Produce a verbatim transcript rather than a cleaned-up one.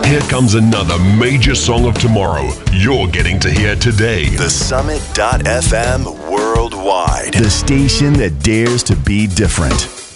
Here comes another major song of tomorrow you're getting to hear today. The Summit dot f m worldwide. The station that dares to be different.